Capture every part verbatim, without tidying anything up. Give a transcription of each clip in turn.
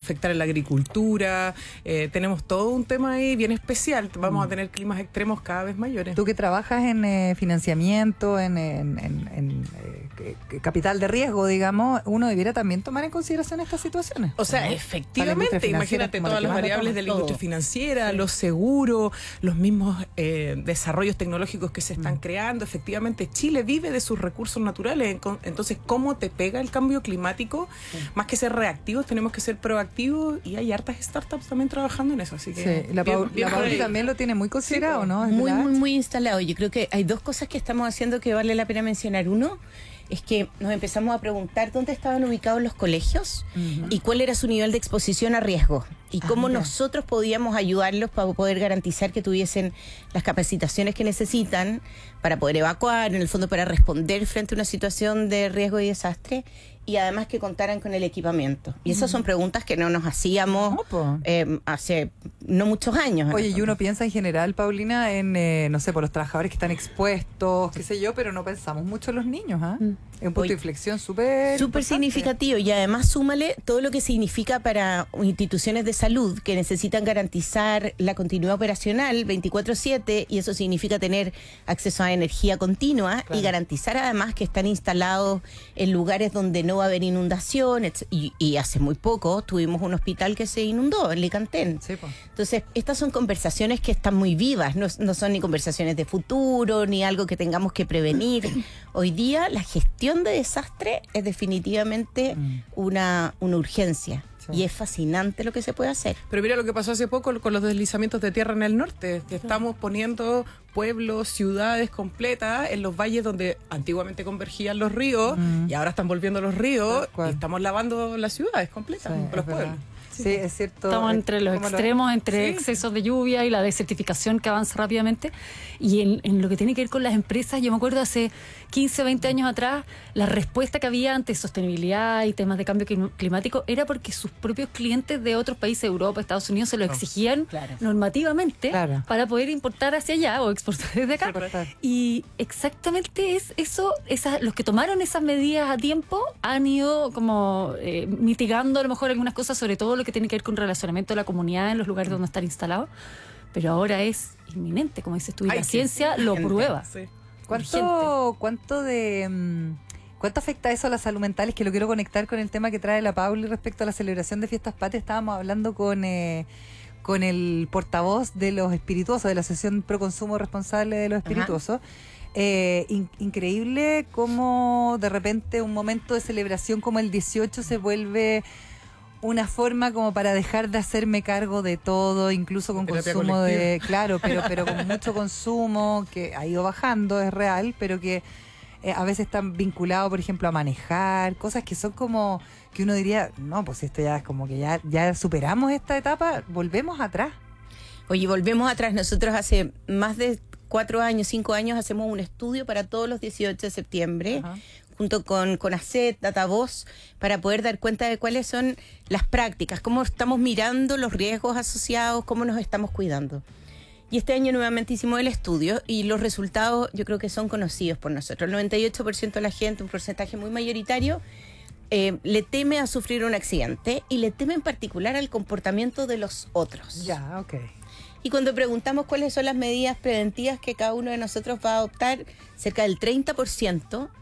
afectar en la agricultura. Eh, tenemos todo un tema ahí bien especial. Vamos mm. a tener climas extremos cada vez mayores. Tú que trabajas en eh, financiamiento, en, en, en, en eh, capital de riesgo, digamos, uno debiera también tomar en consideración estas situaciones. O sea, ¿no? efectivamente, imagínate todas las variables de la industria financiera, sí. los seguros, los mismos eh, desarrollos tecnológicos que se están mm. creando. Efectivamente, Chile vive de sus recursos naturales. Entonces, ¿cómo te pega el cambio climático? Sí. Más que ser reactivos, tenemos que ser proactivos, y hay hartas startups también trabajando en eso. Así que sí. La, bien, Paul, bien la Pauli también lo tiene muy considerado, sí, ¿no? Muy, muy, muy instalado. Yo creo que hay dos cosas que estamos haciendo que vale la pena mencionar. Uno es que nos empezamos a preguntar dónde estaban ubicados los colegios uh-huh. y cuál era su nivel de exposición a riesgo y ah, cómo mira. nosotros podíamos ayudarlos para poder garantizar que tuviesen las capacitaciones que necesitan para poder evacuar, en el fondo para responder frente a una situación de riesgo y desastre, y además que contaran con el equipamiento. Y esas son preguntas que no nos hacíamos no, eh, hace no muchos años. Oye, y uno piensa en general, Paulina, en, eh, no sé, por los trabajadores que están expuestos, qué sé yo, pero no pensamos mucho en los niños, ¿ah? ¿eh? Mm. Es un punto Oye, de inflexión súper súper significativo, y además súmale todo lo que significa para instituciones de salud que necesitan garantizar la continuidad operacional veinticuatro siete, y eso significa tener acceso a energía continua, claro. y garantizar además que están instalados en lugares donde no va a haber inundación, y, y hace muy poco tuvimos un hospital que se inundó en Licantén. Sí, pues. Entonces, estas son conversaciones que están muy vivas, no, no son ni conversaciones de futuro, ni algo que tengamos que prevenir. Hoy día la gestión de desastre es definitivamente mm. una, una urgencia. Y es fascinante lo que se puede hacer. Pero mira lo que pasó hace poco con los deslizamientos de tierra en el norte, que estamos poniendo pueblos, ciudades completas en los valles donde antiguamente convergían los ríos, mm. y ahora están volviendo los ríos, y estamos lavando las ciudades completas, sí, los pueblos. Sí, sí, es cierto. Estamos entre los extremos, lo... entre sí. excesos de lluvia y la desertificación que avanza rápidamente. Y en, en lo que tiene que ver con las empresas, yo me acuerdo hace quince, veinte años atrás, la respuesta que había ante sostenibilidad y temas de cambio climático era porque sus propios clientes de otros países, Europa, Estados Unidos, se lo exigían claro. normativamente claro. para poder importar hacia allá o exportar desde acá. Sí, y exactamente es eso, esas, los que tomaron esas medidas a tiempo han ido como eh, mitigando a lo mejor algunas cosas, sobre todo lo que tiene que ver con relacionamiento de la comunidad en los lugares donde están instalados, pero ahora es inminente, como dices tú, y Ay, la sí, ciencia sí, lo gente, prueba. Sí. ¿Cuánto, cuánto de um, cuánto afecta eso a la salud mental? Es que lo quiero conectar con el tema que trae la Pauli respecto a la celebración de Fiestas Patrias. Estábamos hablando con eh, con el portavoz de los espirituosos, de la Asociación Pro Consumo Responsable de los Espirituosos. Eh, in, increíble cómo de repente un momento de celebración como el dieciocho se vuelve una forma como para dejar de hacerme cargo de todo, incluso con Terapia consumo colectiva. de... Claro, pero pero con mucho consumo, que ha ido bajando, es real, pero que eh, a veces están vinculados, por ejemplo, a manejar, cosas que son como... que uno diría, no, pues esto ya es como que ya, ya superamos esta etapa, volvemos atrás. Oye, volvemos atrás. Nosotros hace más de cuatro años, cinco años, hacemos un estudio para todos los dieciocho de septiembre, Ajá. junto con, con ACET, Datavoz, para poder dar cuenta de cuáles son las prácticas, cómo estamos mirando los riesgos asociados, cómo nos estamos cuidando. Y este año nuevamente hicimos el estudio y los resultados yo creo que son conocidos por nosotros. El noventa y ocho por ciento de la gente, un porcentaje muy mayoritario, eh, le teme a sufrir un accidente y le teme en particular al comportamiento de los otros. Ya, ok. Y cuando preguntamos cuáles son las medidas preventivas que cada uno de nosotros va a adoptar, cerca del treinta por ciento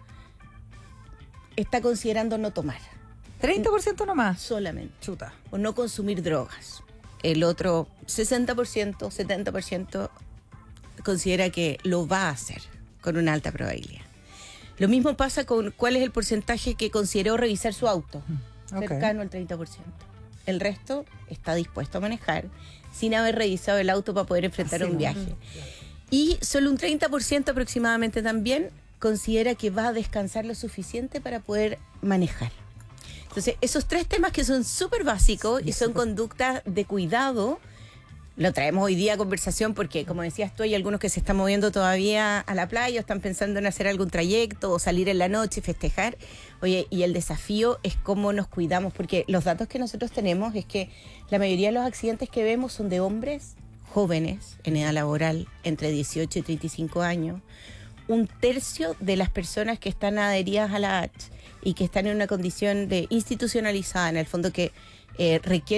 está considerando no tomar. ¿treinta por ciento nomás? Solamente. Chuta. O no consumir drogas. El otro sesenta por ciento, setenta por ciento considera que lo va a hacer con una alta probabilidad. Lo mismo pasa con cuál es el porcentaje que consideró revisar su auto. Okay. Cercano al treinta por ciento. El resto está dispuesto a manejar sin haber revisado el auto para poder enfrentar Así un viaje. No. Y solo un treinta por ciento aproximadamente también considera que va a descansar lo suficiente para poder manejar. Entonces, esos tres temas que son súper básicos sí, y son super... conductas de cuidado, lo traemos hoy día a conversación porque, como decías tú, hay algunos que se están moviendo todavía a la playa o están pensando en hacer algún trayecto o salir en la noche y festejar. Oye, y el desafío es cómo nos cuidamos, porque los datos que nosotros tenemos es que la mayoría de los accidentes que vemos son de hombres jóvenes en edad laboral, entre dieciocho y treinta y cinco años. Un tercio de las personas que están adheridas a la H y que están en una condición de institucionalizada, en el fondo que eh, requiere